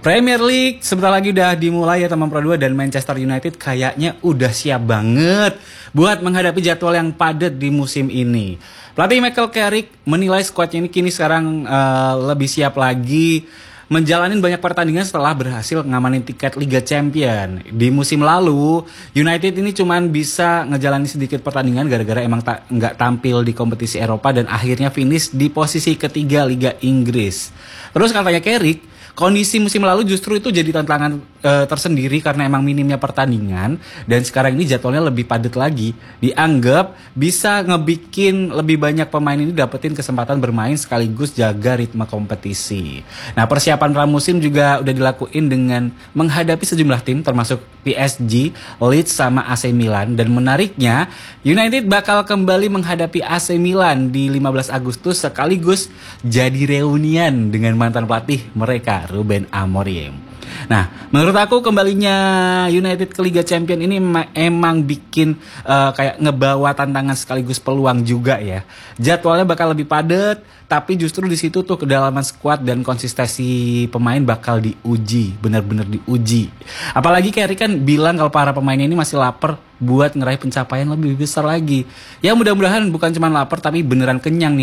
Premier League sebentar lagi udah dimulai ya teman Pro 2, dan Manchester United kayaknya udah siap banget buat menghadapi jadwal yang padat di musim ini. Pelatih Michael Carrick menilai skuadnya ini kini sekarang lebih siap lagi menjalani banyak pertandingan setelah berhasil ngamanin tiket Liga Champion. Di musim lalu, United ini cuman bisa ngejalani sedikit pertandingan gara-gara emang nggak tampil di kompetisi Eropa dan akhirnya finish di posisi ketiga Liga Inggris. Terus katanya Carrick, kondisi musim lalu justru itu jadi tantangan tersendiri karena emang minimnya pertandingan, dan sekarang ini jadwalnya lebih padat lagi. Dianggap bisa ngebikin lebih banyak pemain ini dapetin kesempatan bermain sekaligus jaga ritme kompetisi. Nah, persiapan pramusim juga udah dilakuin dengan menghadapi sejumlah tim termasuk PSG, Leeds sama AC Milan, dan menariknya United bakal kembali menghadapi AC Milan di 15 Agustus sekaligus jadi reunian dengan mantan pelatih mereka Ruben Amorim. Nah, menurut aku kembalinya United ke Liga Champion ini emang bikin kayak ngebawa tantangan sekaligus peluang juga ya. Jadwalnya bakal lebih padat, tapi justru di situ tuh kedalaman skuad dan konsistensi pemain bakal diuji, benar-benar diuji. Apalagi Carrick kan bilang kalau para pemain ini masih lapar buat ngeraih pencapaian lebih besar lagi. Ya mudah-mudahan bukan cuma lapar tapi beneran kenyang nih